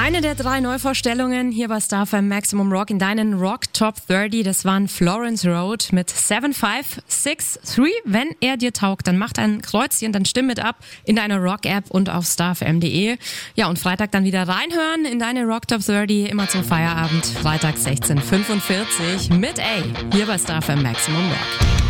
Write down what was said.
Eine der 3 Neuvorstellungen hier bei Star FM Maximum Rock in deinen Rock Top 30, das waren Florence Road mit 7563. Wenn er dir taugt, dann mach ein Kreuzchen, dann stimm mit ab in deiner Rock-App und auf starfm.de. Ja, und Freitag dann wieder reinhören in deine Rock Top 30, immer zum Feierabend, Freitag 16:45 mit A, hier bei Star FM Maximum Rock.